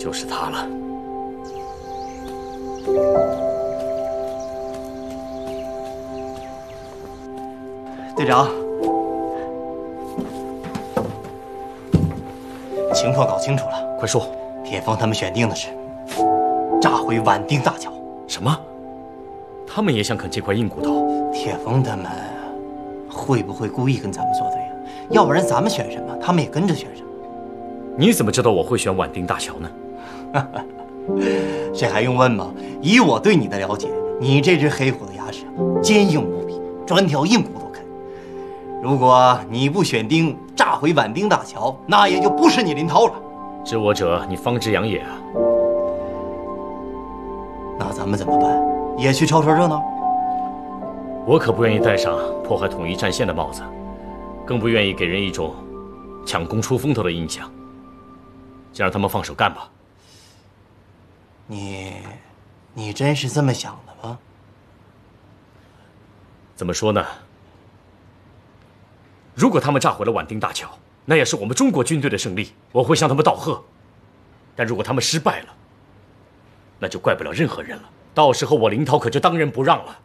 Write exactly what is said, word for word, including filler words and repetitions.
就是他了。 队长，情况搞清楚了， 快说。 铁峰他们选定的是炸毁宛丁大桥。 什么？他们也想啃这块硬骨头？ 铁峰他们会不会故意跟咱们作对呀？要不然咱们选什么，他们也跟着选什么。 你怎么知道我会选宛丁大桥呢？ 这还用问吗？以我对你的了解，你这只黑虎的牙齿坚硬无比，专挑硬骨头啃。如果你不选丁，炸毁宛丁大桥，那也就不是你林涛了。 知我者，你方知阳也啊。 那咱们怎么办？也去凑凑热闹？ 我可不愿意戴上破坏统一战线的帽子，更不愿意给人一种抢功出风头的印象。就让他们放手干吧。 你，你真是这么想的吗？ 怎么说呢？如果他们炸毁了宛丁大桥，那也是我们中国军队的胜利，我会向他们道贺。但如果他们失败了，那就怪不了任何人了。到时候我林涛可就当仁不让了。